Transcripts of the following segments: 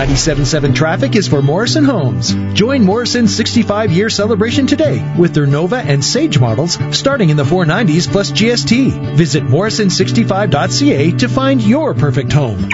97.7 traffic is for Morrison Homes. Join Morrison's 65-year celebration today with their Nova and Sage models starting in the $490s plus GST. Visit morrison65.ca to find your perfect home.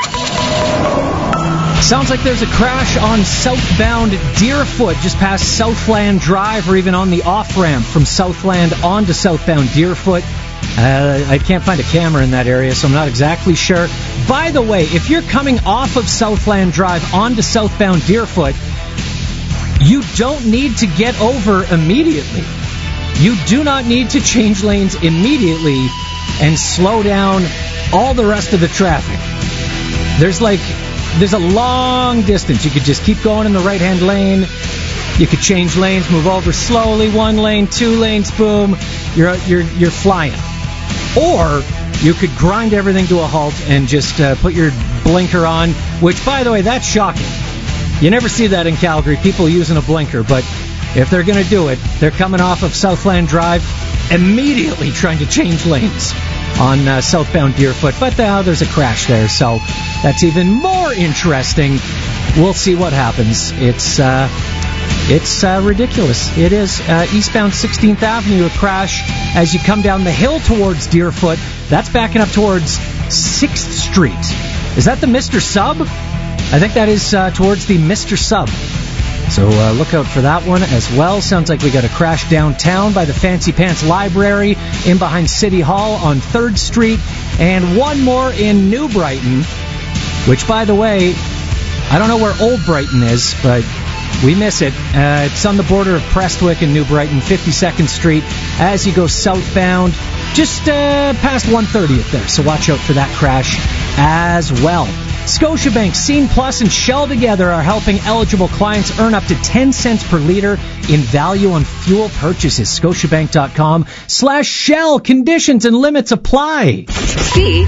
Sounds like there's a crash on southbound Deerfoot, just past Southland Drive, or even on the off-ramp from Southland onto southbound Deerfoot. I can't find a camera in that area, so I'm not exactly sure. By the way, if you're coming off of Southland Drive onto southbound Deerfoot, you don't need to get over immediately. You do not need to change lanes immediately and slow down all the rest of the traffic. There's a long distance. You could just keep going in the right-hand lane. You could change lanes, move over slowly, 1 lane, 2 lanes, boom, you're flying. Or you could grind everything to a halt and just put your blinker on, which, by the way, that's shocking. You never see that in Calgary, people using a blinker, but if they're going to do it, they're coming off of Southland Drive, immediately trying to change lanes on southbound Deerfoot. But now there's a crash there, so that's even more interesting. We'll see what happens. It's ridiculous. It is eastbound 16th Avenue, a crash as you come down the hill towards Deerfoot. That's backing up towards 6th Street. Is that the Mr. Sub? I think that is towards the Mr. Sub. So look out for that one as well. Sounds like we got a crash downtown by the Fancy Pants Library, in behind City Hall on 3rd Street, and one more in New Brighton, which, by the way, I don't know where Old Brighton is, but we miss it. It's on the border of Prestwick and New Brighton, 52nd Street, as you go southbound, just past 130th there. So watch out for that crash as well. Scotiabank, Scene Plus, and Shell together are helping eligible clients earn up to 10 cents per liter in value on fuel purchases. Scotiabank.com/Shell. Conditions and limits apply.